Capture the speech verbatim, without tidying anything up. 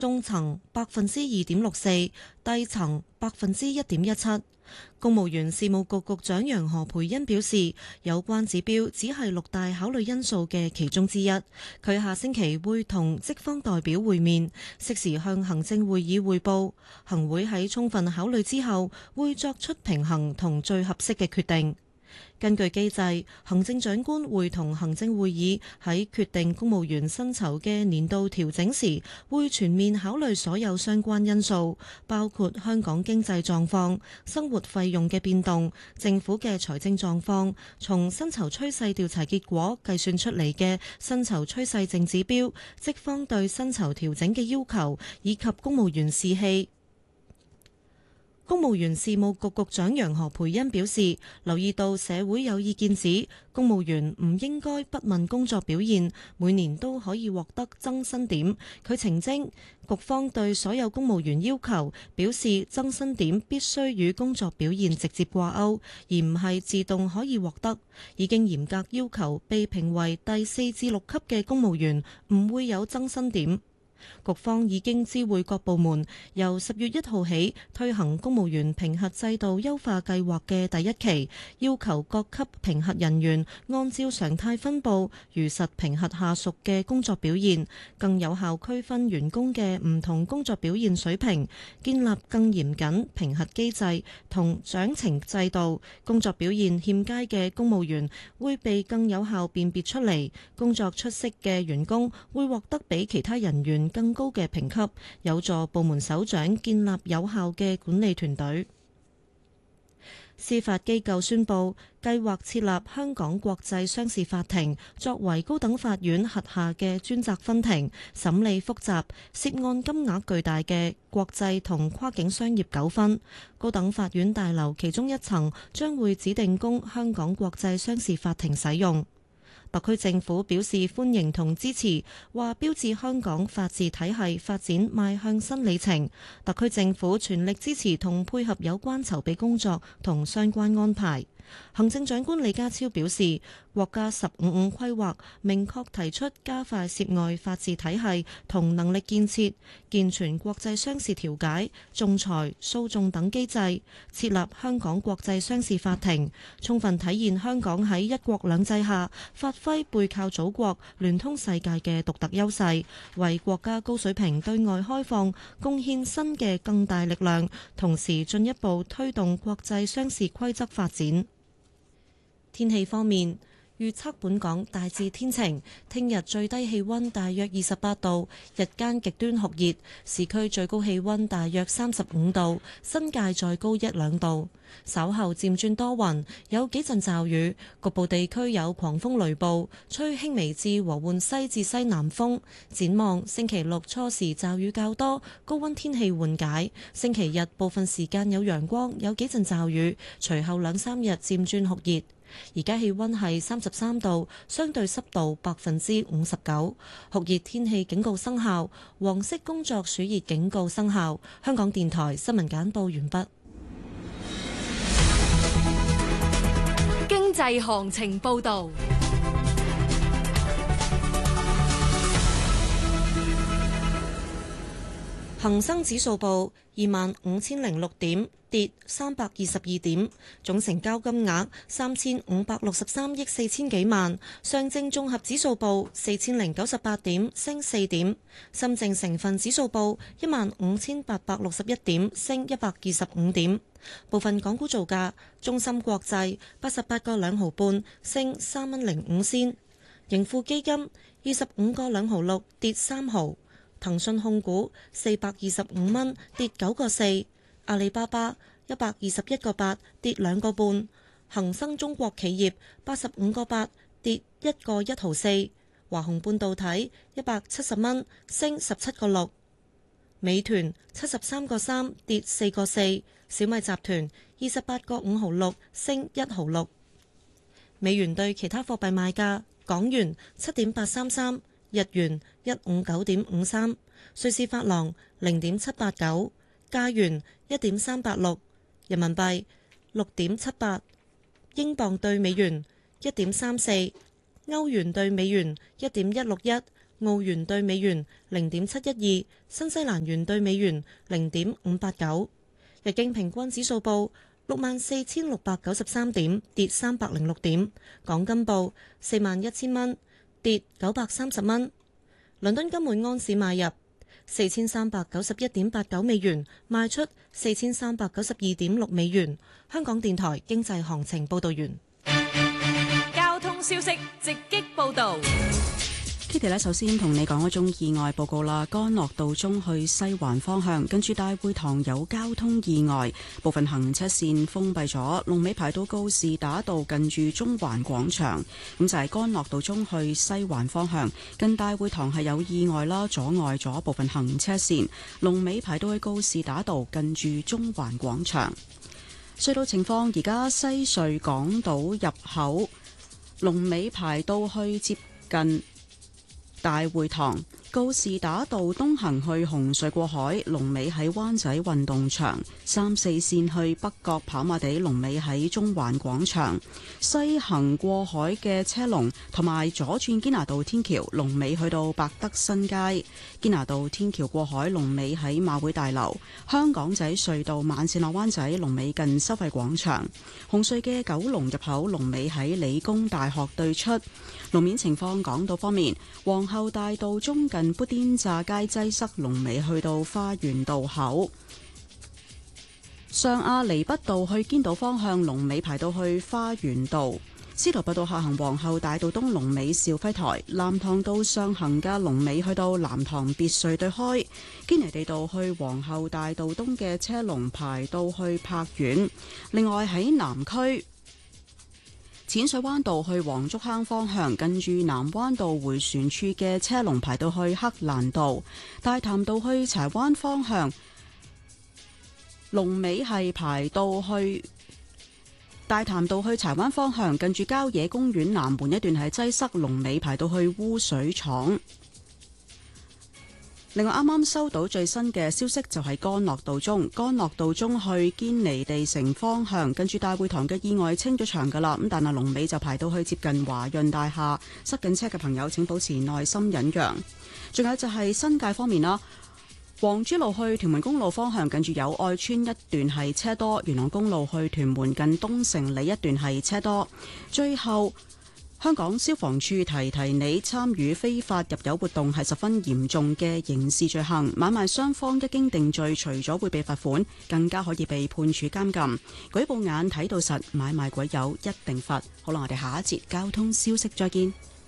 中層百分之二點六四，低層百分之一點一七。公務員事務局局長楊何蓓茵表示，有關指標只係六大考慮因素嘅其中之一。佢下星期會同職方代表會面，適時向行政會議匯報。行會喺充分考慮之後，會作出平衡同最合適嘅決定。根據機制，行政長官會同行政會議喺決定公務員薪酬嘅年度調整時，會全面考慮所有相關因素，包括香港經濟狀況、生活費用嘅變動、政府嘅財政狀況、從薪酬趨勢調查結果計算出嚟嘅薪酬趨勢淨指標、職方對薪酬調整嘅要求，以及公務員士氣。公務員事務局局長楊何蓓茵表示，留意到社會有意見指公務員唔應該不問工作表現，每年都可以獲得增薪點。佢澄清，局方對所有公務員要求表示增薪點必須與工作表現直接掛鈎，而唔係自動可以獲得。已經嚴格要求被評為第四至六級嘅公務員唔會有增薪點。局方已經知會各部門，由十月一號起推行公務員評核制度優化計劃嘅第一期，要求各級評核人員按照常態分佈，如實評核下屬嘅工作表現，更有效區分員工嘅唔同工作表現水平，建立更嚴謹評核機制同獎懲制度。工作表現欠佳嘅公務員會被更有效辨別出嚟，工作出色嘅員工會獲得比其他人員更高嘅評級，有助部門首長建立有效嘅管理團隊。司法機構宣布，計劃設立香港國際商事法庭，作為高等法院轄下嘅專責分庭，審理複雜、涉案金額巨大嘅國際同跨境商業糾紛。高等法院大樓其中一層將會指定供香港國際商事法庭使用。特區政府表示歡迎同支持，話標誌香港法治體系發展邁向新里程。特區政府全力支持同配合有關籌備工作同相關安排。行政長官李家超表示，國家十五五規劃明確提出加快涉外法治體系同能力建設，健全國際商事調解、仲裁、訴訟等機制，設立香港國際商事法庭，充分體現香港喺一國兩制下發揮背靠祖國、聯通世界嘅獨特優勢，為國家高水平對外開放貢獻新嘅更大力量，同時進一步推動國際商事規則發展。天氣方面，預測本港大致天晴，聽日最低氣溫大約二十八度，日間極端酷熱，市區最高氣溫大約三十五度，新界再高一兩度。稍後漸轉多雲，有幾陣驟雨，局部地區有狂風雷暴，吹輕微至和緩西至西南風。展望星期六初時驟雨較多，高溫天氣緩解。星期日部分時間有陽光，有幾陣驟雨，隨後兩三日漸轉酷熱。而家氣溫係三十三度，相對濕度百分之五十九，酷熱天氣警告生效，黃色工作暑熱警告生效。香港電台新聞簡報完畢。 經濟行情報道。 恒生指數報二萬五千零六點，跌三百二十二點，總成交金額三千五百六十三億四千幾萬。上證綜合指數報四千零九十八點，升四點。深證成分指數報一萬五千八百六十一點，升一百二十五點。部分港股造價：中芯國際八十八個兩毫半，升三蚊零五仙；盈富基金二十五個兩毫六，跌三毫。騰訊控股四百二十五蚊，跌九個四；阿里巴巴一百二十一個八，跌兩個半；恒生中國企業八十五個八，跌一個一毫四；華虹半導體一百七十蚊，升十七個六；美團七十三個三，跌四個四；小米集團二十八個五毫六，升一毫六。美元對其他貨幣賣價：港元七點八三三。日元一五九點五三，瑞士法郎零點七八九，加元一點三八六，人民幣六點七八，英鎊對美元一點三四，歐元對美元一點一六一， 澳元對美元零點七一二，新西蘭元對美元零點五八九。日經平均指數報六萬四千六百九十三點，跌三百零六點。港金報四萬一千蚊，跌九百三十蚊。倫敦金每安士買入四千三百九十一點八九美元，賣出四千三百九十二點六美元。香港電台經濟行情報道完。 交通消息直擊報道。 Kitty 咧，首先同你講一宗意外報告啦。干諾道中去西環方向，跟住大會堂有交通意外，部分行車線封閉咗，龍尾排到告士打道近住中環廣場。咁就係干諾道中去西環方向，近大會堂係有意外啦，阻礙咗部分行車線，龍尾排到去告士打道近住中環廣場。隧道情況，而家西隧港島入口龍尾排到去接近大會堂，告士打道東行去紅隧過海，龍尾喺灣仔運動場；三四線去北角跑馬地，龍尾喺中環廣場；西行過海嘅車龍同埋左轉堅拿道天橋，龍尾去到百德新街；堅拿道天橋過海，龍尾喺馬會大樓；香港仔隧道慢線落灣仔，龍尾近收費廣場；紅隧嘅九龍入口，龍尾喺理工大學對出。路面情況，港島方面，皇后大道中近砵甸乍街擠塞，龍尾去到花園道口；上亞厘畢道去堅道方向，龍尾排到去花園道；司徒拔道下行皇后大道東，龍尾兆輝台；藍塘道上行嘅龍尾去到藍塘別墅對開；堅尼地道去皇后大道東嘅車龍排到去柏苑。另外喺南區，淺水灣道去黃竹坑方向，近住南灣道迴旋處嘅車龍排到去黑蘭道；大潭道去柴灣方向，龍尾係排到去大潭道去柴灣方向，近住郊野公園南門一段係擠塞，龍尾排到去污水廠。另外啱啱收到最新嘅消息，就係干諾道中，干諾道中去堅尼地城方向，跟住大會堂嘅意外清咗場噶啦，咁但係龍尾就排到去接近華潤大廈，塞緊車嘅朋友請保持耐心忍讓。仲有就係新界方面啦，黃珠路去屯門公路方向，近住友愛村一段係車多；元朗公路去屯門近東城里一段係車多。最後，香港消防處提提你，參與非法入油活動係十分嚴重嘅刑事罪行，買賣雙方一經定罪，除咗會被罰款，更加可以被判處監禁。舉報眼睇到實，買賣鬼友一定罰。好啦，我哋下一節交通消息再見。